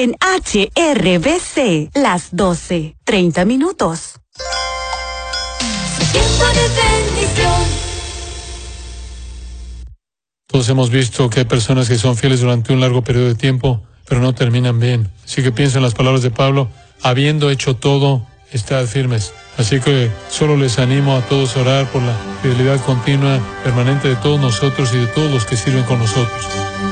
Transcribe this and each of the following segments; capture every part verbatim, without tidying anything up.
en H R B C, las doce, treinta minutos. Tiempo de bendición. Todos hemos visto que hay personas que son fieles durante un largo periodo de tiempo, pero no terminan bien. Así que piensen en las palabras de Pablo: habiendo hecho todo, estad firmes. Así que solo les animo a todos a orar por la fidelidad continua, permanente de todos nosotros y de todos los que sirven con nosotros.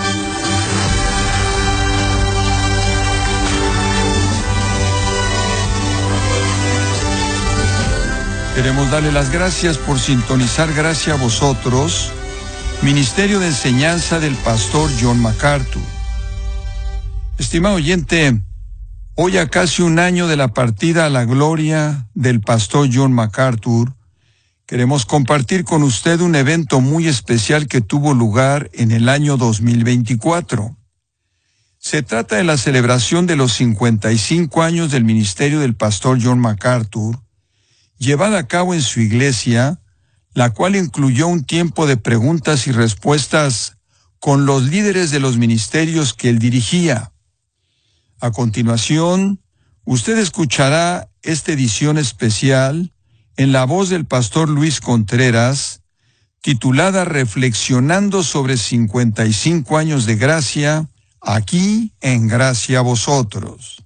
Queremos darle las gracias por sintonizar Gracia a Vosotros, Ministerio de Enseñanza del Pastor John MacArthur. Estimado oyente, hoy a casi un año de la partida a la gloria del Pastor John MacArthur, queremos compartir con usted un evento muy especial que tuvo lugar en el año dos mil veinticuatro. Se trata de la celebración de los cincuenta y cinco años del ministerio del Pastor John MacArthur, llevada a cabo en su iglesia, la cual incluyó un tiempo de preguntas y respuestas con los líderes de los ministerios que él dirigía. A continuación, usted escuchará esta edición especial en la voz del pastor Luis Contreras, titulada Reflexionando sobre cincuenta y cinco años de gracia, aquí en Gracia a Vosotros.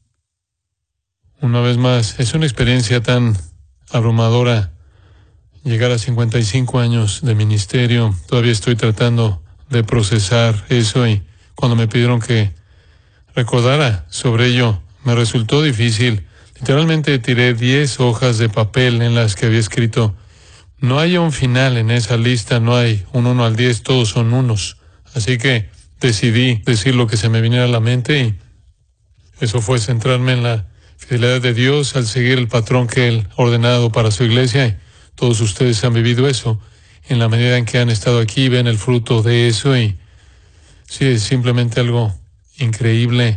Una vez más, es una experiencia tan abrumadora llegar a cincuenta y cinco años de ministerio. Todavía estoy tratando de procesar eso, y cuando me pidieron que recordara sobre ello, me resultó difícil. Literalmente tiré diez hojas de papel en las que había escrito: no hay un final en esa lista, no hay un uno al diez, todos son unos. Así que decidí decir lo que se me viniera a la mente, y eso fue centrarme en la fidelidad de Dios al seguir el patrón que Él ha ordenado para su iglesia. Y todos ustedes han vivido eso en la medida en que han estado aquí, ven el fruto de eso, y sí, es simplemente algo increíble.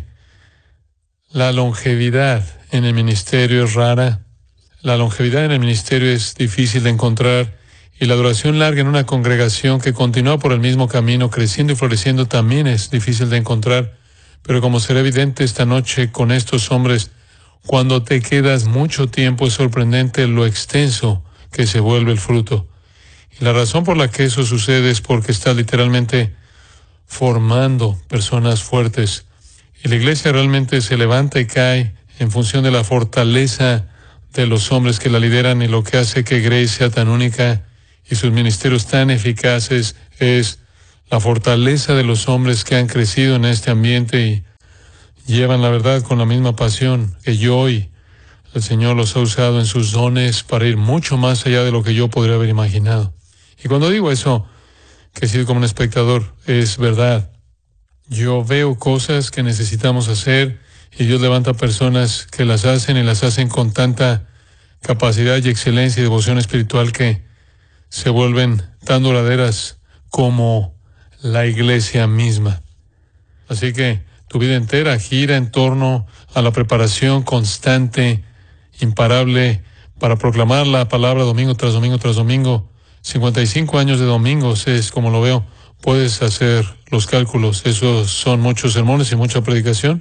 La longevidad en el ministerio es rara, la longevidad en el ministerio es difícil de encontrar, y la duración larga en una congregación que continúa por el mismo camino, creciendo y floreciendo, también es difícil de encontrar. Pero como será evidente esta noche con estos hombres, cuando te quedas mucho tiempo es sorprendente lo extenso que se vuelve el fruto. Y la razón por la que eso sucede es porque está literalmente formando personas fuertes. Y la iglesia realmente se levanta y cae en función de la fortaleza de los hombres que la lideran, y lo que hace que Grace sea tan única y sus ministerios tan eficaces es la fortaleza de los hombres que han crecido en este ambiente y llevan la verdad con la misma pasión que yo, y el Señor los ha usado en sus dones para ir mucho más allá de lo que yo podría haber imaginado. Y cuando digo eso, que he sido como un espectador, es verdad. Yo veo cosas que necesitamos hacer y Dios levanta personas que las hacen, y las hacen con tanta capacidad y excelencia y devoción espiritual que se vuelven tan duraderas como la iglesia misma. Así que tu vida entera gira en torno a la preparación constante, imparable, para proclamar la palabra domingo tras domingo tras domingo. cincuenta y cinco años de domingos es como lo veo. Puedes hacer los cálculos. Esos son muchos sermones y mucha predicación.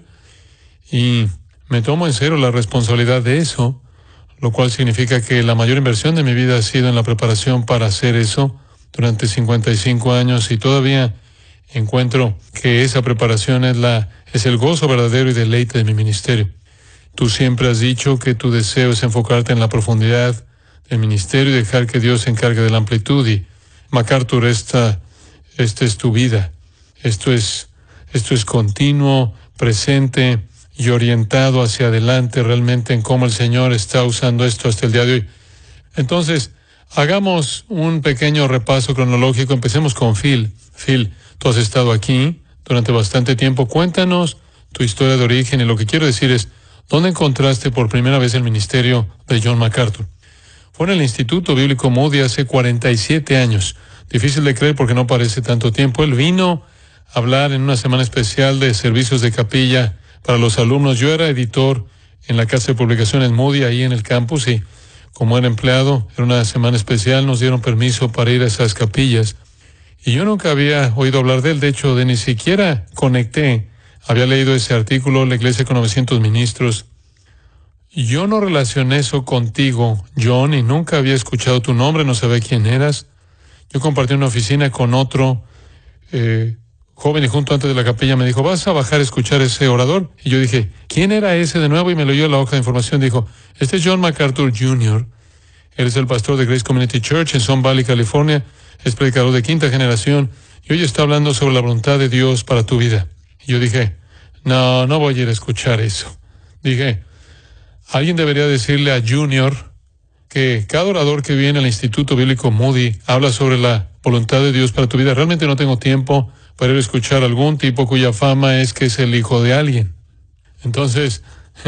Y me tomo en serio la responsabilidad de eso, lo cual significa que la mayor inversión de mi vida ha sido en la preparación para hacer eso durante cincuenta y cinco años, y todavía encuentro que esa preparación es la es el gozo verdadero y deleite de mi ministerio. Tú siempre has dicho que tu deseo es enfocarte en la profundidad del ministerio y dejar que Dios se encargue de la amplitud, y MacArthur, esta, esta es tu vida. Esto es, esto es continuo, presente y orientado hacia adelante realmente en cómo el Señor está usando esto hasta el día de hoy. Entonces, hagamos un pequeño repaso cronológico. Empecemos con Phil. Phil, tú has estado aquí durante bastante tiempo. Cuéntanos tu historia de origen, y lo que quiero decir es, ¿dónde encontraste por primera vez el ministerio de John MacArthur? Fue en el Instituto Bíblico Moody hace cuarenta y siete años. Difícil de creer porque no parece tanto tiempo. Él vino a hablar en una semana especial de servicios de capilla para los alumnos. Yo era editor en la casa de publicaciones Moody, ahí en el campus, y como era empleado, era una semana especial, nos dieron permiso para ir a esas capillas. Y yo nunca había oído hablar de él. De hecho, de ni siquiera conecté había leído ese artículo, la iglesia con novecientos ministros. Yo no relacioné eso contigo, John, y nunca había escuchado tu nombre, no sabía quién eras. Yo compartí una oficina con otro eh, joven y junto antes de la capilla me dijo, ¿vas a bajar a escuchar ese orador? Y yo dije, ¿quién era ese de nuevo? Y me leyó la hoja de información. Dijo, este es John MacArthur junior Él es el pastor de Grace Community Church en Sun Valley, California. Es predicador de quinta generación y hoy está hablando sobre la voluntad de Dios para tu vida. Y yo dije, no, no voy a ir a escuchar eso. Dije, alguien debería decirle a Junior que cada orador que viene al Instituto Bíblico Moody habla sobre la voluntad de Dios para tu vida. Realmente no tengo tiempo para ir a escuchar a algún tipo cuya fama es que es el hijo de alguien. Entonces,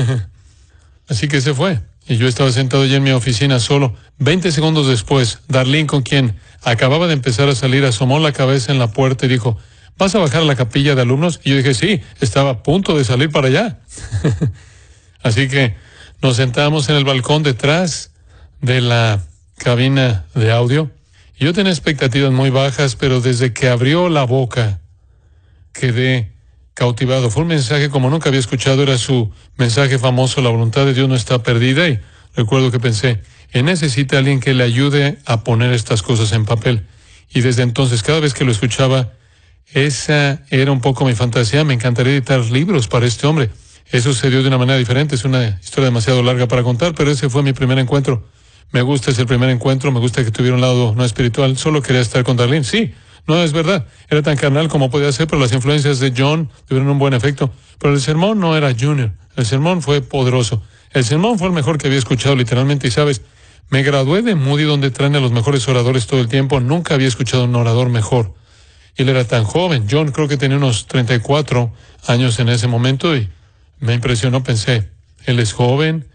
así que se fue. Y yo estaba sentado ya en mi oficina solo. Veinte segundos después, Darlene, con quien acababa de empezar a salir, asomó la cabeza en la puerta y dijo, ¿vas a bajar a la capilla de alumnos? Y yo dije, sí, estaba a punto de salir para allá. Así que nos sentamos en el balcón detrás de la cabina de audio. Y yo tenía expectativas muy bajas, pero desde que abrió la boca, quedé cautivado. Fue un mensaje como nunca había escuchado, era su mensaje famoso, la voluntad de Dios no está perdida, y recuerdo que pensé, él necesita a alguien que le ayude a poner estas cosas en papel. Y desde entonces, cada vez que lo escuchaba, esa era un poco mi fantasía, me encantaría editar libros para este hombre. Eso sucedió de una manera diferente, es una historia demasiado larga para contar, pero ese fue mi primer encuentro. Me gusta ese primer encuentro, me gusta que tuviera un lado no espiritual, solo quería estar con Darlene, sí. No, es verdad, era tan carnal como podía ser, pero las influencias de John tuvieron un buen efecto. Pero el sermón no era Junior, el sermón fue poderoso. El sermón fue el mejor que había escuchado literalmente, y sabes, me gradué de Moody donde traen a los mejores oradores todo el tiempo, nunca había escuchado un orador mejor. Y él era tan joven, John creo que tenía unos treinta y cuatro años en ese momento, y me impresionó, pensé, él es joven,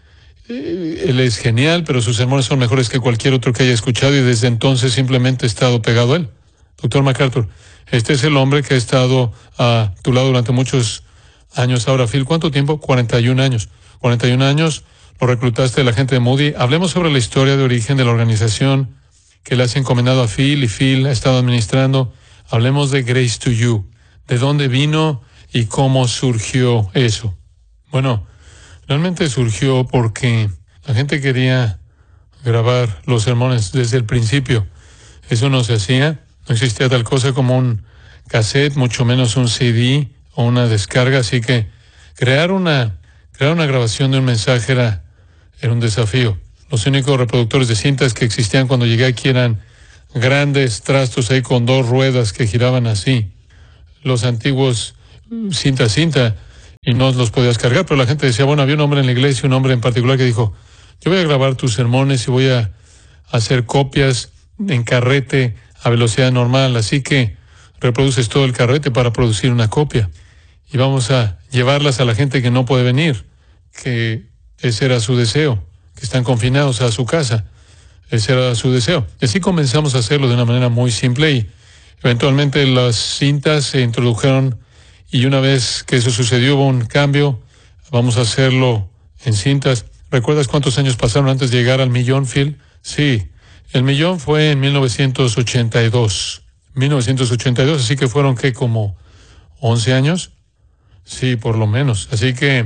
él es genial, pero sus sermones son mejores que cualquier otro que haya escuchado, y desde entonces simplemente he estado pegado a él. Doctor MacArthur, este es el hombre que ha estado a tu lado durante muchos años. Ahora, Phil, ¿cuánto tiempo? cuarenta y un años. cuarenta y un años, lo reclutaste de la gente de Moody. Hablemos sobre la historia de origen de la organización que le has encomendado a Phil y Phil ha estado administrando. Hablemos de Grace to You. ¿De dónde vino y cómo surgió eso? Bueno, realmente surgió porque la gente quería grabar los sermones desde el principio. Eso no se hacía. No existía tal cosa como un cassette, mucho menos un C D o una descarga, así que crear una, crear una grabación de un mensaje era, era un desafío. Los únicos reproductores de cintas que existían cuando llegué aquí eran grandes trastos ahí con dos ruedas que giraban así. Los antiguos cinta cinta, y no los podías cargar, pero la gente decía, bueno, había un hombre en la iglesia, un hombre en particular que dijo, yo voy a grabar tus sermones y voy a hacer copias en carrete a velocidad normal, así que reproduces todo el carrete para producir una copia y vamos a llevarlas a la gente que no puede venir, que ese era su deseo, que están confinados a su casa, ese era su deseo. Y así comenzamos a hacerlo de una manera muy simple y eventualmente las cintas se introdujeron y una vez que eso sucedió hubo un cambio, vamos a hacerlo en cintas. ¿Recuerdas cuántos años pasaron antes de llegar al millón, Phil? Sí. El millón fue en mil novecientos ochenta y dos. mil novecientos ochenta y dos, así que fueron, ¿qué? Como once años. Sí, por lo menos. Así que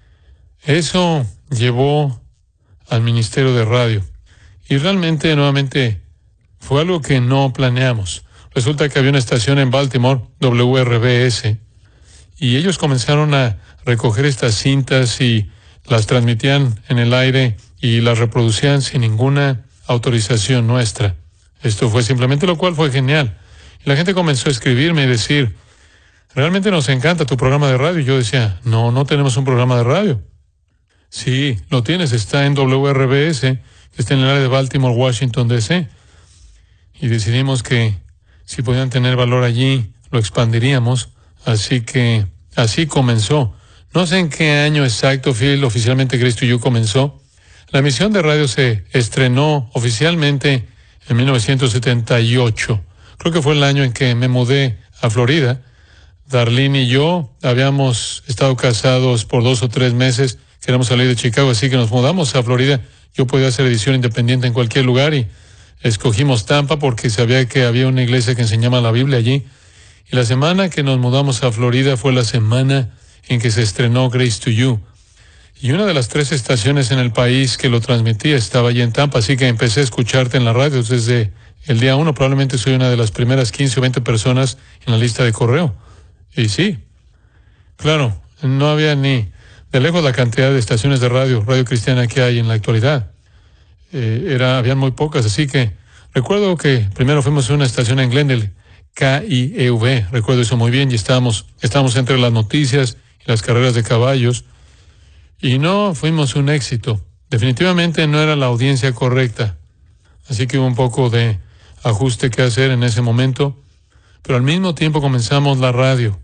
eso llevó al Ministerio de Radio. Y realmente, nuevamente, fue algo que no planeamos. Resulta que había una estación en Baltimore, W R B S, y ellos comenzaron a recoger estas cintas y las transmitían en el aire y las reproducían sin ninguna autorización nuestra. Esto fue simplemente, lo cual fue genial. Y la gente comenzó a escribirme y decir, realmente nos encanta tu programa de radio. Y yo decía, no, no tenemos un programa de radio. Sí, lo tienes, está en W R B S, está en el área de Baltimore, Washington, D C Y decidimos que si podían tener valor allí, lo expandiríamos. Así que así comenzó. No sé en qué año exacto, Phil, oficialmente Grace to You comenzó. La emisión de radio se estrenó oficialmente en mil novecientos setenta y ocho. Creo que fue el año en que me mudé a Florida. Darlene y yo habíamos estado casados por dos o tres meses. Queríamos salir de Chicago, así que nos mudamos a Florida. Yo podía hacer edición independiente en cualquier lugar y escogimos Tampa porque sabía que había una iglesia que enseñaba la Biblia allí. Y la semana que nos mudamos a Florida fue la semana en que se estrenó Grace to You. Y una de las tres estaciones en el país que lo transmitía estaba allí en Tampa, así que empecé a escucharte en la radio desde el día uno. Probablemente soy una de las primeras quince o veinte personas en la lista de correo. Y sí, claro, no había ni de lejos la cantidad de estaciones de radio, radio cristiana que hay en la actualidad. Eh, era, habían muy pocas, así que recuerdo que primero fuimos a una estación en Glendale, K I E V, recuerdo eso muy bien, y estábamos, estábamos entre las noticias y las carreras de caballos, y no fuimos un éxito. Definitivamente no era la audiencia correcta, así que hubo un poco de ajuste que hacer en ese momento, pero al mismo tiempo comenzamos la radio.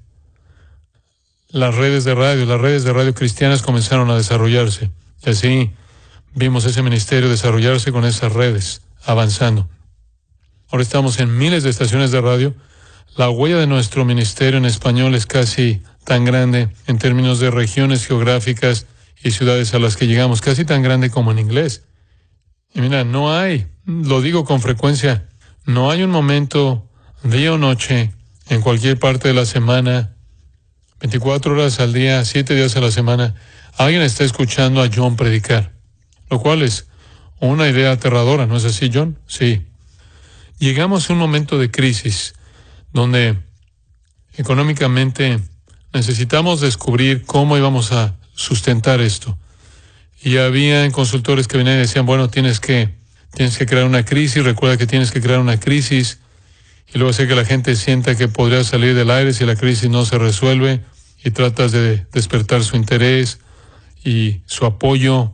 Las redes de radio, las redes de radio cristianas comenzaron a desarrollarse, y así vimos ese ministerio desarrollarse con esas redes, avanzando. Ahora estamos en miles de estaciones de radio. La huella de nuestro ministerio en español es casi tan grande en términos de regiones geográficas y ciudades a las que llegamos, casi tan grande como en inglés. Y mira, no hay, lo digo con frecuencia, no hay un momento, día o noche, en cualquier parte de la semana, veinticuatro horas al día, siete días a la semana, alguien está escuchando a John predicar, lo cual es una idea aterradora, ¿no es así, John? Sí. Llegamos a un momento de crisis donde económicamente necesitamos descubrir cómo íbamos a sustentar esto. Y había consultores que venían y decían, bueno, tienes que, tienes que crear una crisis, recuerda que tienes que crear una crisis, y luego hacer que la gente sienta que podría salir del aire si la crisis no se resuelve, y tratas de despertar su interés y su apoyo.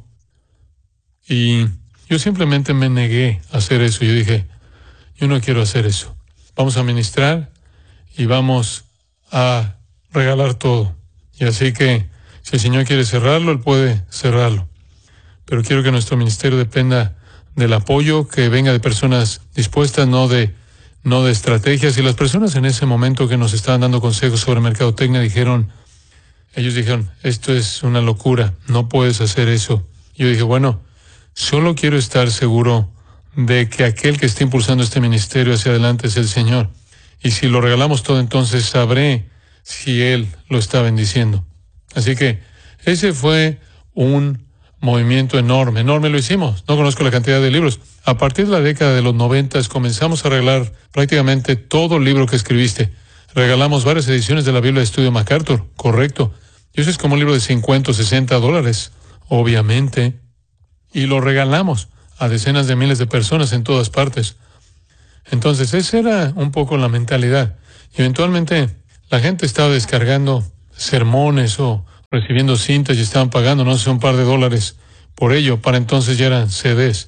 Y yo simplemente me negué a hacer eso. Yo dije, yo no quiero hacer eso. Vamos a ministrar y vamos a regalar todo. Y así que, si el Señor quiere cerrarlo, Él puede cerrarlo. Pero quiero que nuestro ministerio dependa del apoyo, que venga de personas dispuestas, no de, no de estrategias. Y las personas en ese momento que nos estaban dando consejos sobre mercadotecnia dijeron, ellos dijeron, esto es una locura, no puedes hacer eso. Yo dije, bueno, solo quiero estar seguro de que aquel que está impulsando este ministerio hacia adelante es el Señor. Y si lo regalamos todo, entonces sabré si Él lo está bendiciendo. Así que ese fue un movimiento enorme, enorme lo hicimos. No conozco la cantidad de libros. A partir de la década de los noventas comenzamos a regalar prácticamente todo el libro que escribiste. Regalamos varias ediciones de la Biblia de Estudio MacArthur, correcto. Y eso es como un libro de cincuenta o sesenta dólares, obviamente. Y lo regalamos a decenas de miles de personas en todas partes. Entonces, esa era un poco la mentalidad. Y eventualmente la gente estaba descargando sermones o recibiendo cintas y estaban pagando, no sé, un par de dólares por ello. Para entonces ya eran C Ds.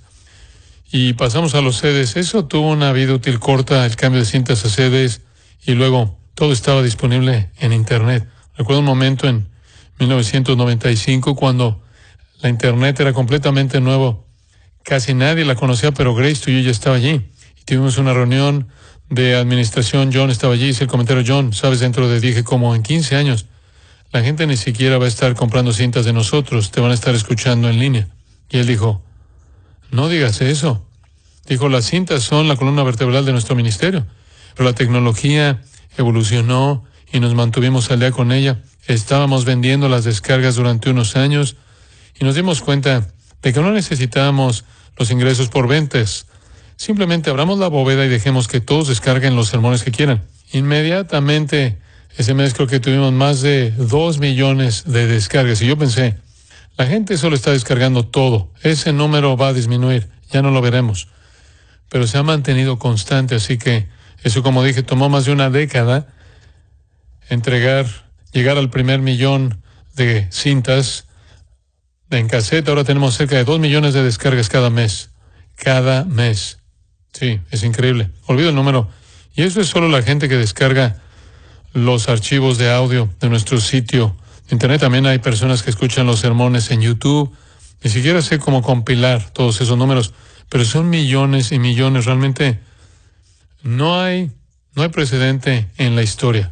Y pasamos a los C Ds. Eso tuvo una vida útil corta, el cambio de cintas a C Ds, y luego todo estaba disponible en Internet. Recuerdo un momento en mil novecientos noventa y cinco cuando la Internet era completamente nuevo. Casi nadie la conocía, pero Grace to You ya estaba allí. Y tuvimos una reunión de administración. John estaba allí. Hice el comentario, John, sabes, dentro de, dije, como en quince años, la gente ni siquiera va a estar comprando cintas de nosotros, te van a estar escuchando en línea. Y él dijo, no digas eso. Dijo, las cintas son la columna vertebral de nuestro ministerio, pero la tecnología evolucionó y nos mantuvimos al día con ella. Estábamos vendiendo las descargas durante unos años y nos dimos cuenta de que no necesitábamos los ingresos por ventas. Simplemente abramos la bóveda y dejemos que todos descarguen los sermones que quieran. Inmediatamente, ese mes creo que tuvimos más de dos millones de descargas. Y yo pensé, la gente solo está descargando todo. Ese número va a disminuir. Ya no lo veremos. Pero se ha mantenido constante. Así que eso, como dije, tomó más de una década entregar, llegar al primer millón de cintas en cassette. Ahora tenemos cerca de dos millones de descargas cada mes. Cada mes. Sí, es increíble. Olvido el número. Y eso es solo la gente que descarga los archivos de audio de nuestro sitio de Internet. También hay personas que escuchan los sermones en YouTube. Ni siquiera sé cómo compilar todos esos números, pero son millones y millones. Realmente no hay, no hay precedente en la historia.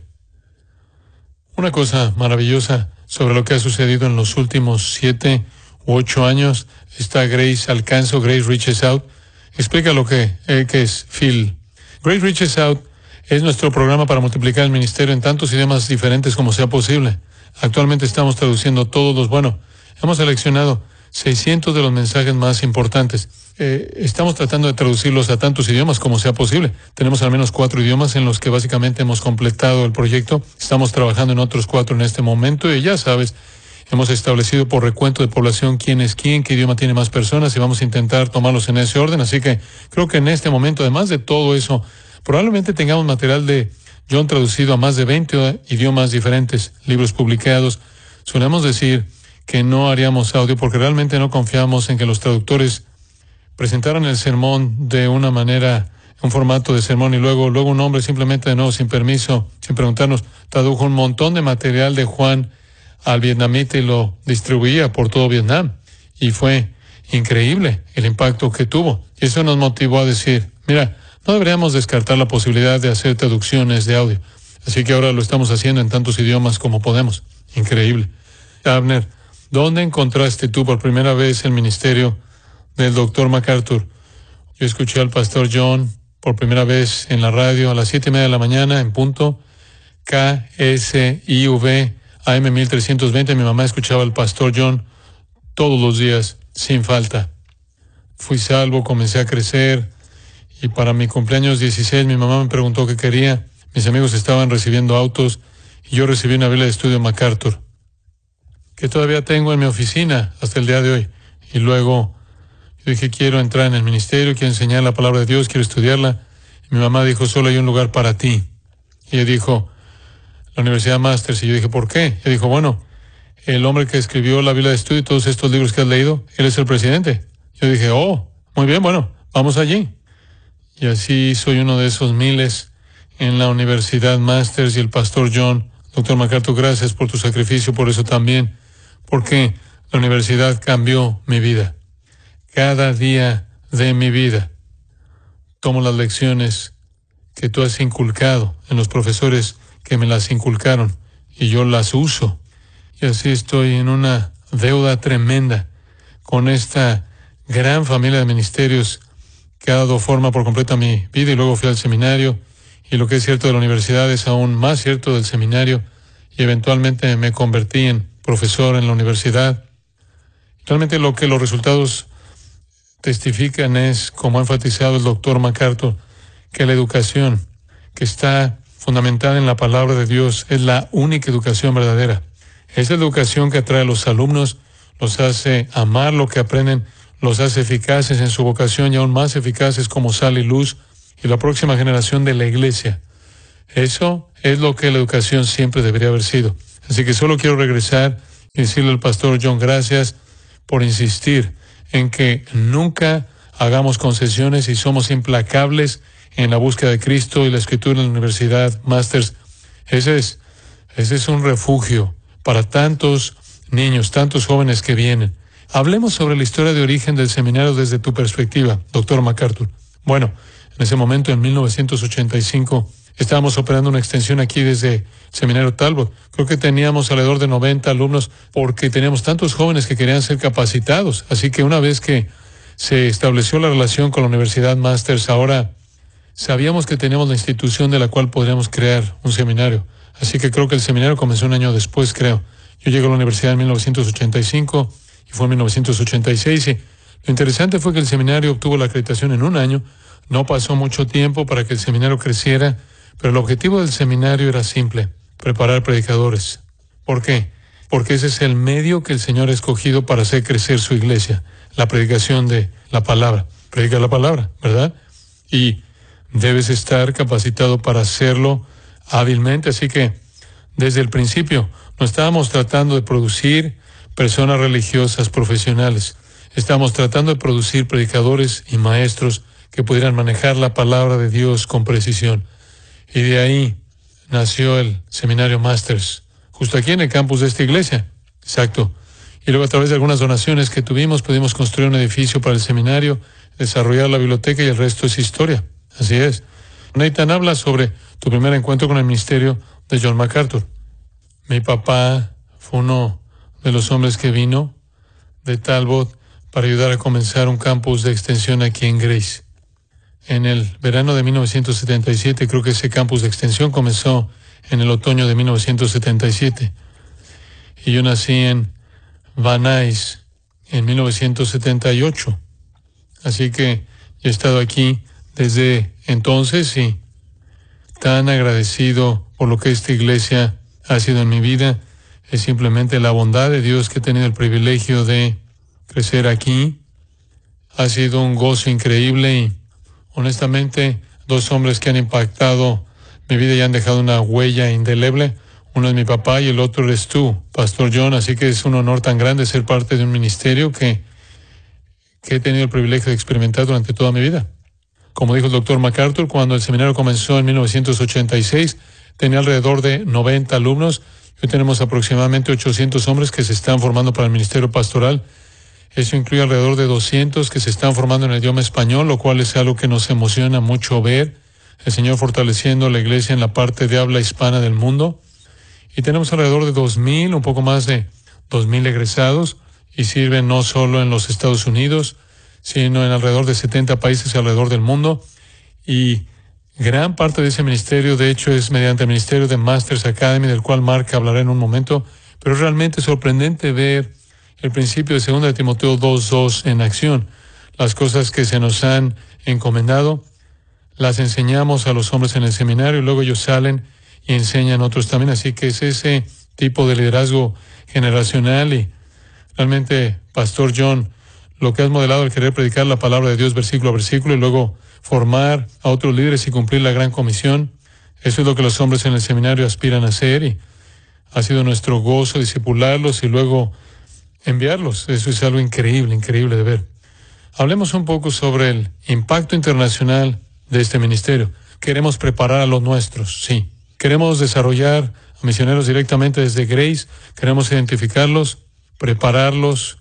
Una cosa maravillosa sobre lo que ha sucedido en los últimos siete u ocho años. Está Grace Alcanzo, Grace Reaches Out. Explica lo que, eh, que es Phil. Grace Reaches Out es nuestro programa para multiplicar el ministerio en tantos idiomas diferentes como sea posible. Actualmente estamos traduciendo todos los, bueno, hemos seleccionado seiscientos de los mensajes más importantes. Eh, estamos tratando de traducirlos a tantos idiomas como sea posible. Tenemos al menos cuatro idiomas en los que básicamente hemos completado el proyecto. Estamos trabajando en otros cuatro en este momento y ya sabes, hemos establecido por recuento de población quién es quién, qué idioma tiene más personas y vamos a intentar tomarlos en ese orden. Así que creo que en este momento, además de todo eso, probablemente tengamos material de John traducido a más de veinte idiomas diferentes, libros publicados. Solemos decir que no haríamos audio porque realmente no confiamos en que los traductores presentaran el sermón de una manera, un formato de sermón y luego, luego un hombre simplemente de nuevo, sin permiso, sin preguntarnos, tradujo un montón de material de Juan al vietnamita y lo distribuía por todo Vietnam. Y fue increíble el impacto que tuvo. Y eso nos motivó a decir, mira, no deberíamos descartar la posibilidad de hacer traducciones de audio. Así que ahora lo estamos haciendo en tantos idiomas como podemos. Increíble. Abner, ¿dónde encontraste tú por primera vez el ministerio del doctor MacArthur? Yo escuché al pastor John por primera vez en la radio a las siete y media de la mañana en punto, K S I V A M mil trescientos veinte. Mi mamá escuchaba al pastor John todos los días, sin falta. Fui salvo, comencé a crecer y para mi cumpleaños dieciséis mi mamá me preguntó qué quería. Mis amigos estaban recibiendo autos y yo recibí una Biblia de estudio MacArthur, que todavía tengo en mi oficina hasta el día de hoy. Y luego yo dije, quiero entrar en el ministerio, quiero enseñar la palabra de Dios, quiero estudiarla. Y mi mamá dijo, solo hay un lugar para ti. Y ella dijo, la Universidad Masters. Y yo dije, ¿por qué? Ella dijo, bueno, el hombre que escribió la Biblia de estudio y todos estos libros que has leído, él es el presidente. Yo dije, oh, muy bien, bueno, vamos allí. Y así soy uno de esos miles en la Universidad Masters y el pastor John. Doctor MacArthur, gracias por tu sacrificio, por eso también, porque la universidad cambió mi vida. Cada día de mi vida tomo las lecciones que tú has inculcado en los profesores que me las inculcaron y yo las uso. Y así estoy en una deuda tremenda con esta gran familia de ministerios que ha dado forma por completa a mi vida. Y luego fui al seminario y lo que es cierto de la universidad es aún más cierto del seminario y eventualmente me convertí en profesor en la universidad. Realmente lo que los resultados testifican es, como ha enfatizado el doctor MacArthur, que la educación que está fundamentada en la palabra de Dios es la única educación verdadera. Es la educación que atrae a los alumnos, los hace amar lo que aprenden, los hace eficaces en su vocación y aún más eficaces como sal y luz y la próxima generación de la iglesia. Eso es lo que la educación siempre debería haber sido. Así que solo quiero regresar y decirle al pastor John gracias por insistir en que nunca hagamos concesiones y somos implacables en la búsqueda de Cristo y la escritura en la Universidad Masters. Ese es, ese es un refugio para tantos niños, tantos jóvenes que vienen. Hablemos sobre la historia de origen del seminario desde tu perspectiva, doctor MacArthur. Bueno, en ese momento, en mil novecientos ochenta y cinco, estábamos operando una extensión aquí desde el Seminario Talbot. Creo que teníamos alrededor de noventa alumnos porque teníamos tantos jóvenes que querían ser capacitados. Así que una vez que se estableció la relación con la Universidad Masters, ahora sabíamos que teníamos la institución de la cual podríamos crear un seminario. Así que creo que el seminario comenzó un año después, creo. Yo llegué a la universidad en mil novecientos ochenta y cinco y fue en mil novecientos ochenta y seis. Y lo interesante fue que el seminario obtuvo la acreditación en un año. No pasó mucho tiempo para que el seminario creciera, pero el objetivo del seminario era simple: preparar predicadores. ¿Por qué? Porque ese es el medio que el Señor ha escogido para hacer crecer su iglesia, la predicación de la palabra. Predica la palabra, ¿verdad? Y debes estar capacitado para hacerlo hábilmente. Así que desde el principio no estábamos tratando de producir personas religiosas profesionales. Estábamos tratando de producir predicadores y maestros que pudieran manejar la palabra de Dios con precisión. Y de ahí nació el Seminario Masters, justo aquí en el campus de esta iglesia. Exacto. Y luego a través de algunas donaciones que tuvimos, pudimos construir un edificio para el seminario, desarrollar la biblioteca y el resto es historia. Así es. Nathan, habla sobre tu primer encuentro con el ministerio de John MacArthur. Mi papá fue uno de los hombres que vino de Talbot para ayudar a comenzar un campus de extensión aquí en Grace. En el verano de mil novecientos setenta y siete, creo que ese campus de extensión comenzó en el otoño de mil novecientos setenta y siete. y yo nací en Van Nuys en mil novecientos setenta y ocho. Así que yo he estado aquí desde entonces y tan agradecido por lo que esta iglesia ha sido en mi vida. Es simplemente la bondad de Dios que he tenido el privilegio de crecer aquí. Ha sido un gozo increíble y honestamente dos hombres que han impactado mi vida y han dejado una huella indeleble. Uno es mi papá y el otro eres tú, Pastor John, así que es un honor tan grande ser parte de un ministerio que, que he tenido el privilegio de experimentar durante toda mi vida. Como dijo el doctor MacArthur, cuando el seminario comenzó en mil novecientos ochenta y seis, tenía alrededor de noventa alumnos. Hoy tenemos aproximadamente ochocientos hombres que se están formando para el ministerio pastoral. Eso incluye alrededor de doscientos que se están formando en el idioma español, lo cual es algo que nos emociona mucho ver. El Señor fortaleciendo la iglesia en la parte de habla hispana del mundo. Y tenemos alrededor de dos mil, un poco más de dos mil egresados, y sirven no solo en los Estados Unidos, sino en alrededor de setenta países alrededor del mundo. Y gran parte de ese ministerio, de hecho, es mediante el ministerio de Masters Academy, del cual Mark hablará en un momento. Pero es realmente sorprendente ver el principio de segunda de Timoteo dos dos en acción. Las cosas que se nos han encomendado, las enseñamos a los hombres en el seminario, y luego ellos salen y enseñan a otros también. Así que es ese tipo de liderazgo generacional. Y realmente, Pastor John, lo que has modelado al querer predicar la palabra de Dios versículo a versículo y luego formar a otros líderes y cumplir la gran comisión, eso es lo que los hombres en el seminario aspiran a hacer, y ha sido nuestro gozo discipularlos y luego enviarlos. Eso es algo increíble, increíble de ver. Hablemos un poco sobre el impacto internacional de este ministerio. Queremos preparar a los nuestros, sí. Queremos desarrollar a misioneros directamente desde Grace. Queremos identificarlos, prepararlos,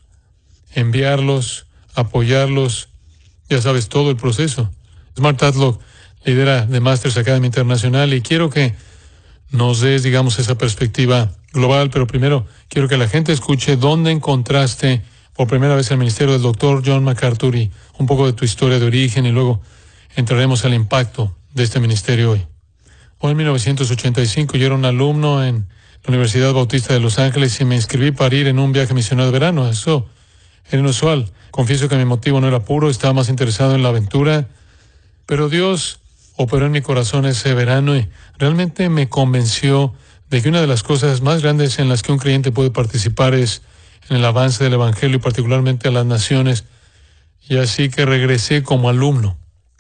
enviarlos, apoyarlos. Ya sabes, todo el proceso. Smart Tadlock lidera de Masters Academy Internacional y quiero que nos des, digamos, esa perspectiva global, pero primero quiero que la gente escuche dónde encontraste por primera vez el ministerio del doctor John MacArthur y un poco de tu historia de origen, y luego entraremos al impacto de este ministerio hoy. Hoy en mil novecientos ochenta y cinco yo era un alumno en la Universidad Bautista de Los Ángeles y me inscribí para ir en un viaje misionero de verano. Eso era inusual. Confieso que mi motivo no era puro, estaba más interesado en la aventura, pero Dios operó en mi corazón ese verano y realmente me convenció de que una de las cosas más grandes en las que un creyente puede participar es en el avance del Evangelio y particularmente a las naciones. Y así que regresé como alumno.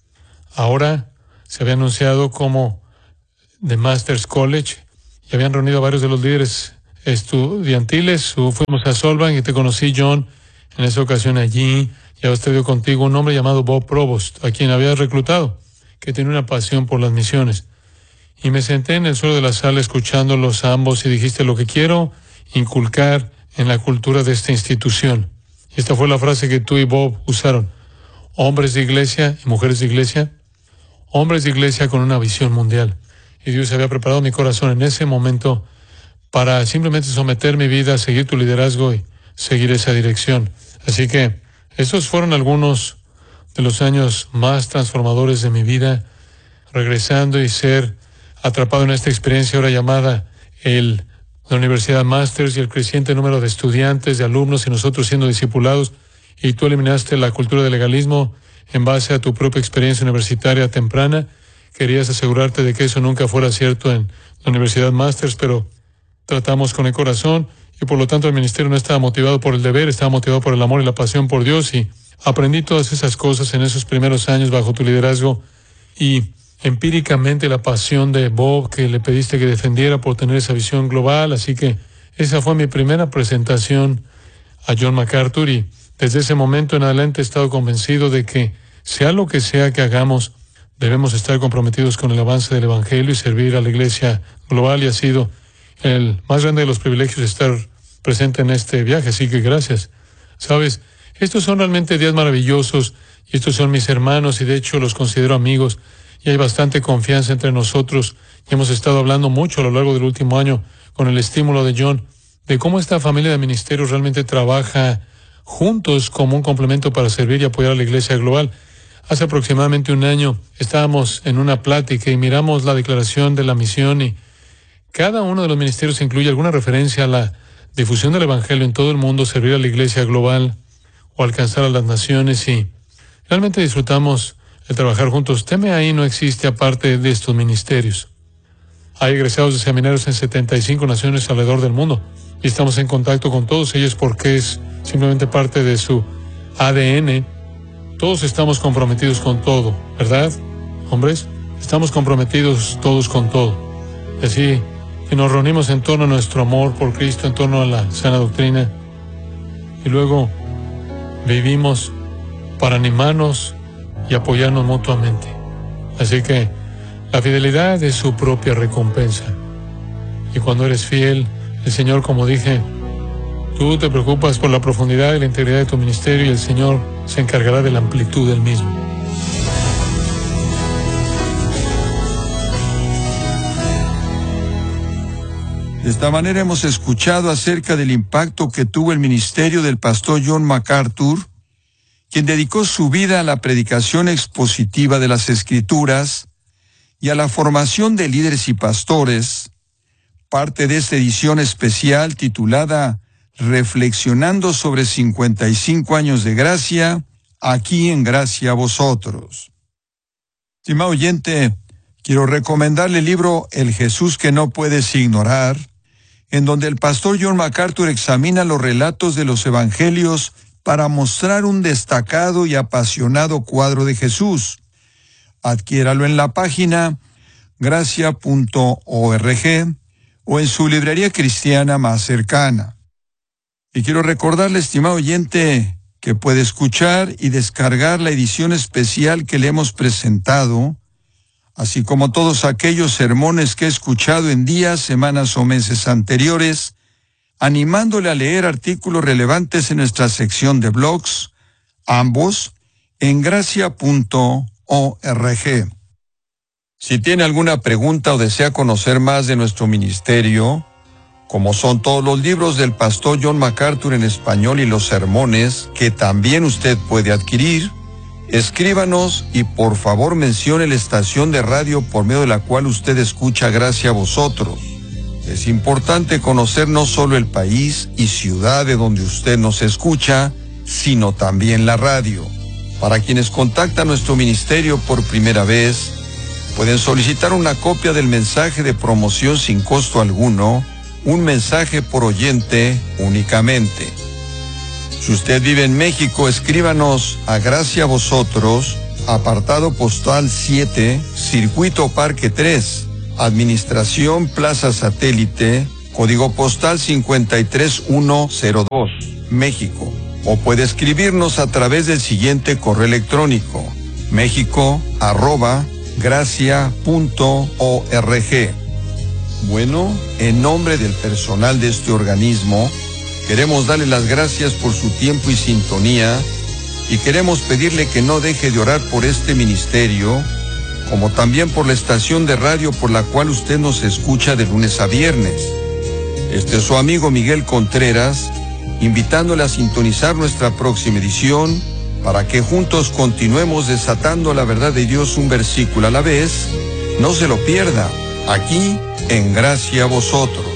Ahora se había anunciado como The Masters College y habían reunido a varios de los líderes estudiantiles. Fuimos a Solvang y te conocí, John, en esa ocasión allí. Y había traído contigo un hombre llamado Bob Provost, a quien habías reclutado, que tenía una pasión por las misiones. Y me senté en el suelo de la sala escuchándolos a ambos y dijiste: lo que quiero inculcar en la cultura de esta institución. Y esta fue la frase que tú y Bob usaron: hombres de iglesia y mujeres de iglesia, hombres de iglesia con una visión mundial. Y Dios había preparado mi corazón en ese momento para simplemente someter mi vida a seguir tu liderazgo y seguir esa dirección. Así que esos fueron algunos de los años más transformadores de mi vida, regresando y ser atrapado en esta experiencia ahora llamada el, la Universidad Masters, y el creciente número de estudiantes, de alumnos y nosotros siendo discipulados. Y tú eliminaste la cultura del legalismo en base a tu propia experiencia universitaria temprana. Querías asegurarte de que eso nunca fuera cierto en la Universidad Masters, pero tratamos con el corazón y por lo tanto el ministerio no estaba motivado por el deber, estaba motivado por el amor y la pasión por Dios, y aprendí todas esas cosas en esos primeros años bajo tu liderazgo. Y empíricamente la pasión de Bob que le pediste que defendiera por tener esa visión global. Así que esa fue mi primera presentación a John MacArthur, y desde ese momento en adelante he estado convencido de que sea lo que sea que hagamos, debemos estar comprometidos con el avance del Evangelio y servir a la iglesia global, y ha sido el más grande de los privilegios estar presente en este viaje. Así que gracias. Sabes, estos son realmente días maravillosos y estos son mis hermanos y de hecho los considero amigos y hay bastante confianza entre nosotros y hemos estado hablando mucho a lo largo del último año con el estímulo de John de cómo esta familia de ministerios realmente trabaja juntos como un complemento para servir y apoyar a la iglesia global. Hace aproximadamente un año estábamos en una plática y miramos la declaración de la misión y cada uno de los ministerios incluye alguna referencia a la difusión del Evangelio en todo el mundo, servir a la iglesia global o alcanzar a las naciones, y realmente disfrutamos el trabajar juntos. Teme ahí no existe aparte de estos ministerios. Hay egresados de seminarios en setenta y cinco naciones alrededor del mundo y estamos en contacto con todos ellos porque es simplemente parte de su A D N. Todos estamos comprometidos con todo, ¿verdad, hombres? Estamos comprometidos todos con todo. Así que nos reunimos en torno a nuestro amor por Cristo, en torno a la sana doctrina, y luego vivimos para animarnos y apoyarnos mutuamente. Así que la fidelidad es su propia recompensa. Y cuando eres fiel, el Señor, como dije, tú te preocupas por la profundidad y la integridad de tu ministerio y el Señor se encargará de la amplitud del mismo. De esta manera hemos escuchado acerca del impacto que tuvo el ministerio del pastor John MacArthur, quien dedicó su vida a la predicación expositiva de las Escrituras y a la formación de líderes y pastores, parte de esta edición especial titulada Reflexionando sobre cincuenta y cinco años de gracia, aquí en Gracia a Vosotros. Estimado oyente, quiero recomendarle el libro El Jesús que no puedes ignorar, en donde el pastor John MacArthur examina los relatos de los evangelios para mostrar un destacado y apasionado cuadro de Jesús. Adquiéralo en la página gracia punto org o en su librería cristiana más cercana. Y quiero recordarle, estimado oyente, que puede escuchar y descargar la edición especial que le hemos presentado, así como todos aquellos sermones que he escuchado en días, semanas o meses anteriores, animándole a leer artículos relevantes en nuestra sección de blogs, ambos en gracia punto org. Si tiene alguna pregunta o desea conocer más de nuestro ministerio, como son todos los libros del pastor John MacArthur en español y los sermones que también usted puede adquirir, escríbanos y por favor mencione la estación de radio por medio de la cual usted escucha Gracia a Vosotros. Es importante conocer no solo el país y ciudad de donde usted nos escucha, sino también la radio. Para quienes contactan nuestro ministerio por primera vez, pueden solicitar una copia del mensaje de promoción sin costo alguno, un mensaje por oyente únicamente. Si usted vive en México, escríbanos a Gracia a Vosotros, apartado postal siete, Circuito Parque tres, Administración Plaza Satélite, código postal cincuenta y tres mil ciento dos, México. O puede escribirnos a través del siguiente correo electrónico, mexico arroba gracia punto org. Bueno, en nombre del personal de este organismo, queremos darle las gracias por su tiempo y sintonía, y queremos pedirle que no deje de orar por este ministerio, como también por la estación de radio por la cual usted nos escucha de lunes a viernes. Este es su amigo Miguel Contreras, invitándole a sintonizar nuestra próxima edición, para que juntos continuemos desatando la verdad de Dios un versículo a la vez. No se lo pierda, aquí en Gracia a Vosotros.